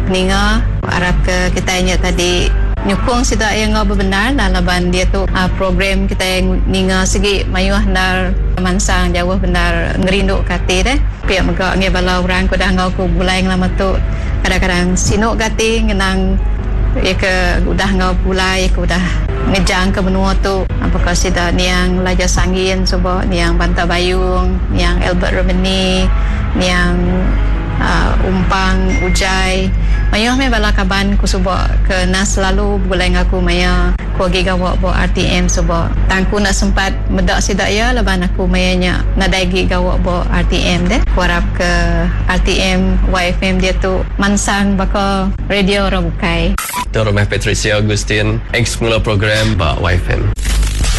peninga harap ke kita ingat tadi nyukung sida yang benar laban dia tu program kita yang ninga segi mayuh nar mansang jauh benar ngerinduk kati deh pihak megak ngi bala orang ko dah ngau ko bulai lama tu kadang-kadang sinuk kati ngenang ya ke udah ngau bulai ko udah ngejang ke benua tu apakah sida niang laja sangin sobo niang Banta Bayung niang Albert Romani niang umpang ujai mayah me bala kaban ku suba ke nas selalu bulai ngaku maya ku gi gawak bo RTM suba tangku nak sempat medak sidak ya laban aku mayanya nadai gi gawak bo RTM deh ku harap ke RTM YFM dia tu mansang baka radio orang bukai Tuan Rumah Patricia Agustin ex mula program ba YFM